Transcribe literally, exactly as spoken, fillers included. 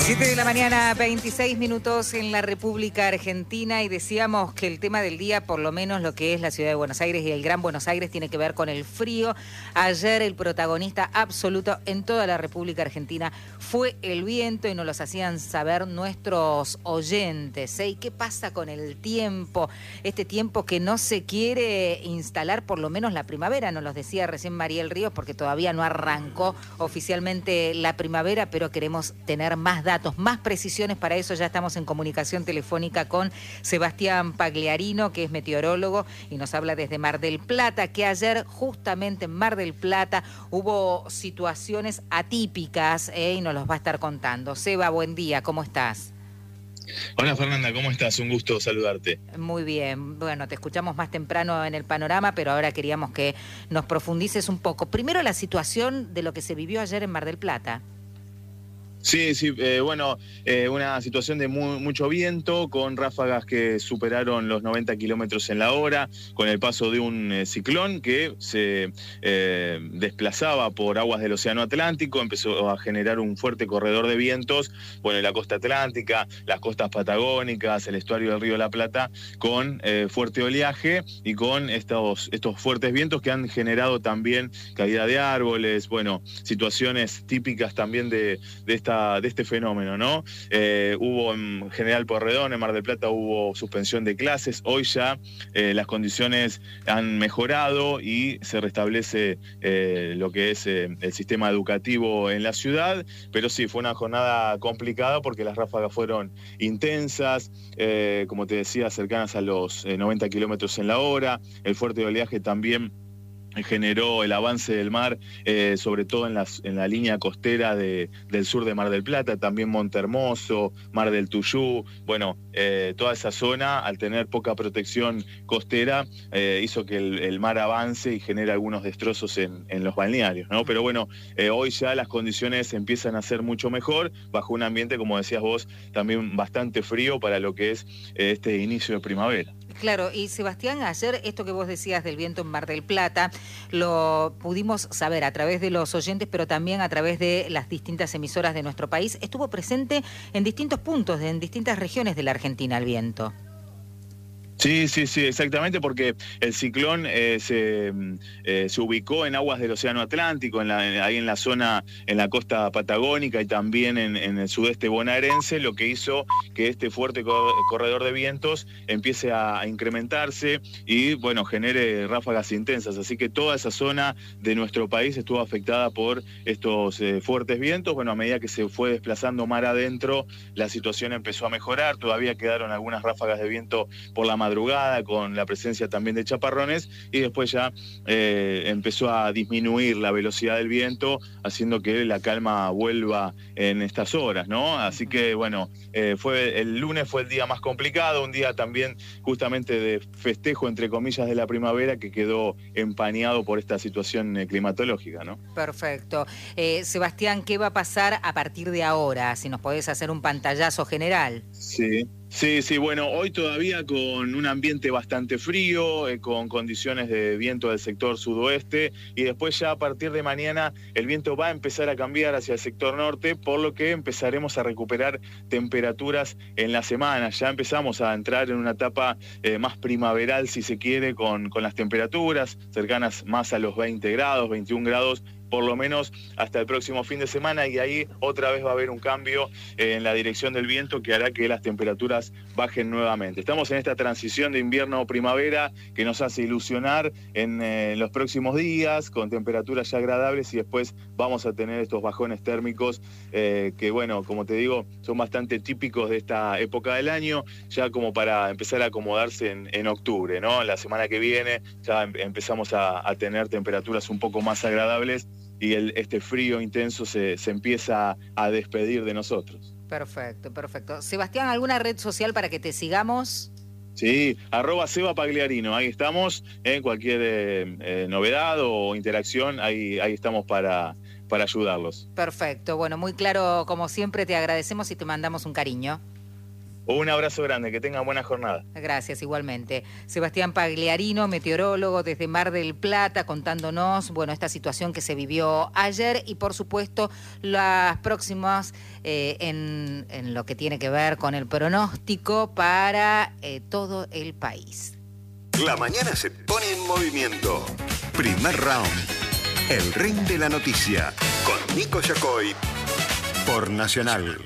siete de la mañana, veintiséis minutos en la República Argentina, y decíamos que el tema del día, por lo menos lo que es la ciudad de Buenos Aires y el Gran Buenos Aires, tiene que ver con el frío. Ayer el protagonista absoluto en toda la República Argentina fue el viento, y nos los hacían saber nuestros oyentes, ¿eh? ¿Y qué pasa con el tiempo? Este tiempo que no se quiere instalar, por lo menos la primavera, nos los decía recién Mariel Ríos, porque todavía no arrancó oficialmente la primavera, pero queremos tener más datos. Más precisiones. Para eso ya estamos en comunicación telefónica con Sebastián Pagliarino, que es meteorólogo y nos habla desde Mar del Plata, que ayer justamente en Mar del Plata hubo situaciones atípicas, ¿eh? Y nos los va a estar contando. Seba, buen día, ¿cómo estás? Hola Fernanda, ¿cómo estás? Un gusto saludarte. Muy bien, bueno, te escuchamos más temprano en el panorama, pero ahora queríamos que nos profundices un poco. Primero, la situación de lo que se vivió ayer en Mar del Plata. Sí, sí, eh, bueno, eh, una situación de muy, mucho viento, con ráfagas que superaron los noventa kilómetros en la hora, con el paso de un eh, ciclón que se eh, desplazaba por aguas del Océano Atlántico, empezó a generar un fuerte corredor de vientos, bueno, en la costa atlántica, las costas patagónicas, el estuario del río de la Plata, con eh, fuerte oleaje y con estos, estos fuertes vientos que han generado también caída de árboles, bueno, situaciones típicas también de, de esta de este fenómeno, ¿no? Eh, hubo en General Porredón, en Mar del Plata, hubo suspensión de clases. Hoy ya eh, las condiciones han mejorado y se restablece eh, lo que es eh, el sistema educativo en la ciudad, pero sí, fue una jornada complicada porque las ráfagas fueron intensas, eh, como te decía, cercanas a los eh, noventa kilómetros en la hora. El fuerte oleaje también generó el avance del mar, eh, sobre todo en, las, en la línea costera de, del sur de Mar del Plata, también Montehermoso, Mar del Tuyú. Bueno, eh, toda esa zona, al tener poca protección costera, eh, hizo que el, el mar avance y genere algunos destrozos en, en los balnearios, ¿no? Pero bueno, eh, hoy ya las condiciones empiezan a ser mucho mejor, bajo un ambiente, como decías vos, también bastante frío para lo que es eh, este inicio de primavera. Claro, y Sebastián, ayer esto que vos decías del viento en Mar del Plata, lo pudimos saber a través de los oyentes, pero también a través de las distintas emisoras de nuestro país. Estuvo presente en distintos puntos, en distintas regiones de la Argentina, el viento. Sí, sí, sí, exactamente, porque el ciclón eh, se, eh, se ubicó en aguas del Océano Atlántico, en la, en, ahí en la zona, en la costa patagónica y también en, en el sudeste bonaerense, lo que hizo que este fuerte corredor de vientos empiece a, a incrementarse y, bueno, genere ráfagas intensas. Así que toda esa zona de nuestro país estuvo afectada por estos eh, fuertes vientos. Bueno, a medida que se fue desplazando mar adentro, la situación empezó a mejorar. Todavía quedaron algunas ráfagas de viento por la madrugada, con la presencia también de chaparrones, y después ya eh, empezó a disminuir la velocidad del viento, haciendo que la calma vuelva en estas horas, ¿no? Así que, bueno, eh, fue el lunes fue el día más complicado, un día también justamente de festejo, entre comillas, de la primavera, que quedó empañado por esta situación eh, climatológica, ¿no? Perfecto. Eh, Sebastián, ¿qué va a pasar a partir de ahora? Si nos podés hacer un pantallazo general. Sí. Sí, sí, bueno, hoy todavía con un ambiente bastante frío, eh, con condiciones de viento del sector sudoeste, y después ya a partir de mañana el viento va a empezar a cambiar hacia el sector norte, por lo que empezaremos a recuperar temperaturas en la semana. Ya empezamos a entrar en una etapa eh, más primaveral, si se quiere, con, con las temperaturas cercanas más a los veinte grados, veintiún grados, por lo menos hasta el próximo fin de semana, y ahí otra vez va a haber un cambio eh, en la dirección del viento que hará que las temperaturas bajen nuevamente. Estamos en esta transición de invierno o primavera que nos hace ilusionar en eh, los próximos días, con temperaturas ya agradables, y después vamos a tener estos bajones térmicos eh, que, bueno, como te digo, son bastante típicos de esta época del año, ya como para empezar a acomodarse en, en octubre, ¿no? La semana que viene ya em empezamos a, a tener temperaturas un poco más agradables, y el, este frío intenso se, se empieza a despedir de nosotros. Perfecto, perfecto. Sebastián, ¿alguna red social para que te sigamos? Sí, arroba Seba Pagliarino, ahí estamos, en cualquier eh, eh, novedad o interacción, ahí, ahí estamos para, para ayudarlos. Perfecto, bueno, muy claro como siempre, te agradecemos y te mandamos un cariño. Un abrazo grande, que tengan buena jornada. Gracias, igualmente. Sebastián Pagliarino, meteorólogo desde Mar del Plata, contándonos, bueno, esta situación que se vivió ayer y, por supuesto, las próximas eh, en, en lo que tiene que ver con el pronóstico para eh, todo el país. La mañana se pone en movimiento. Primer round. El ring de la noticia. Con Nico Yacoy. Por Nacional.